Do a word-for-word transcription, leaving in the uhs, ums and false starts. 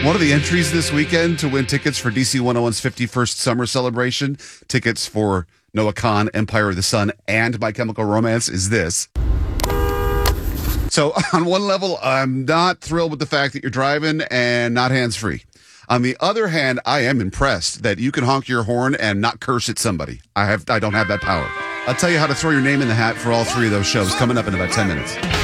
One of the entries this weekend to win tickets for D C one oh one's fifty-first summer celebration, tickets for Noah Kahan, Empire of the Sun, and My Chemical Romance is this. So on one level, I'm not thrilled with the fact that you're driving and not hands-free. On the other hand, I am impressed that you can honk your horn and not curse at somebody. I have, I don't have that power. I'll tell you how to throw your name in the hat for all three of those shows coming up in about ten minutes.